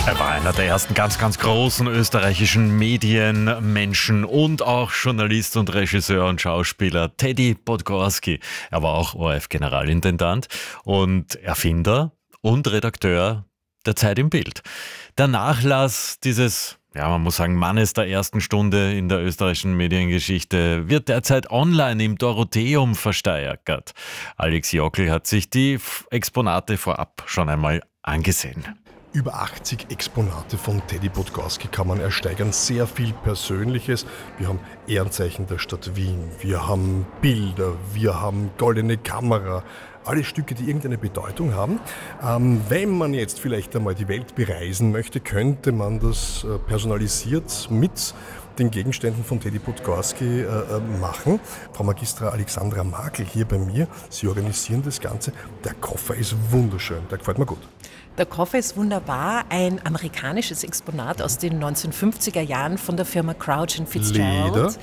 Er war einer der ersten ganz, ganz großen österreichischen Medienmenschen und auch Journalist und Regisseur und Schauspieler Teddy Podgorski. Er war auch ORF-Generalintendant und Erfinder und Redakteur der Zeit im Bild. Der Nachlass dieses, man muss sagen, Mannes der ersten Stunde in der österreichischen Mediengeschichte wird derzeit online im Dorotheum versteigert. Alex Jokl hat sich die Exponate vorab schon einmal angesehen. Über 80 Exponate von Teddy Podgorski kann man ersteigern. Sehr viel Persönliches. Wir haben Ehrenzeichen der Stadt Wien, wir haben Bilder, wir haben goldene Kamera. Alle Stücke, die irgendeine Bedeutung haben. Wenn man jetzt vielleicht einmal die Welt bereisen möchte, könnte man das personalisiert mit den Gegenständen von Teddy Podgorski machen. Frau Magistra Alexandra Makel hier bei mir, Sie organisieren das Ganze. Der Koffer ist wunderschön, der gefällt mir gut. Der Koffer ist wunderbar, ein amerikanisches Exponat aus den 1950er Jahren von der Firma Crouch Fitzgerald.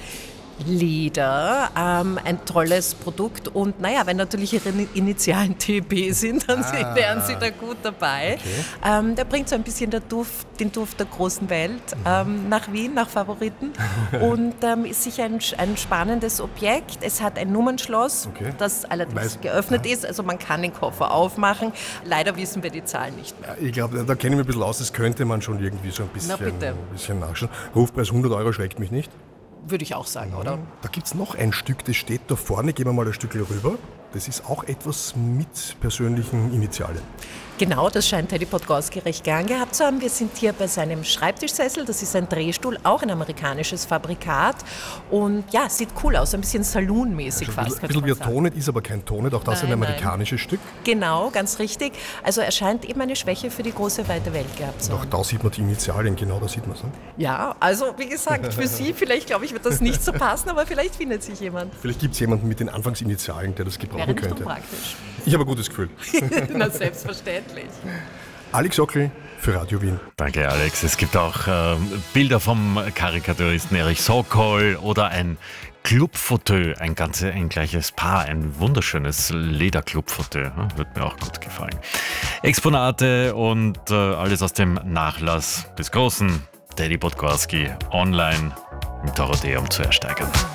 Leder, ein tolles Produkt und wenn natürlich Ihre Initialen TB sind, dann wären Sie da gut dabei. Okay. Der bringt so ein bisschen den Duft der großen Welt nach Wien, nach Favoriten und ist sicher ein spannendes Objekt. Es hat ein Nummernschloss, das allerdings geöffnet ist, also man kann den Koffer aufmachen. Leider wissen wir die Zahlen nicht mehr. Ich glaube, da kenne ich mich ein bisschen aus, das könnte man schon irgendwie so ein bisschen nachschauen. Rufpreis 100 € schreckt mich nicht. Würde ich auch sagen, oder? Da gibt es noch ein Stück, das steht da vorne. Gehen wir mal ein Stück rüber. Das ist auch etwas mit persönlichen Initialen. Genau, das scheint Teddy Podgorski recht gern gehabt zu haben. Wir sind hier bei seinem Schreibtischsessel. Das ist ein Drehstuhl, auch ein amerikanisches Fabrikat. Und sieht cool aus, ein bisschen saloonmäßig fast. Ein bisschen wie ein Tonet, ist aber kein Tonet. Auch das ist ein amerikanisches Stück. Genau, ganz richtig. Also er scheint eben eine Schwäche für die große, weite Welt gehabt zu haben. Doch, da sieht man die Initialien, genau da sieht man es. Ne? Ja, also wie gesagt, für Sie vielleicht, glaube ich, wird das nicht so passen, aber vielleicht findet sich jemand. Vielleicht gibt es jemanden mit den Anfangsinitialien, der das gebrauchen könnte. Praktisch. Ich habe ein gutes Gefühl. Na, selbstverständlich. Alex Jokl für Radio Wien. Danke, Alex. Es gibt auch Bilder vom Karikaturisten Erich Sokol oder ein Clubfauteuil, ein gleiches Paar, ein wunderschönes Lederclubfauteuil. Wird mir auch gut gefallen. Exponate und alles aus dem Nachlass des großen Teddy Podgorski online im Dorotheum zu ersteigern.